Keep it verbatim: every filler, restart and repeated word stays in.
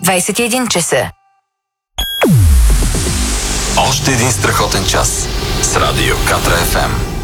двайсет и един часа. Още един страхотен час с Радио Катра Еф Ем.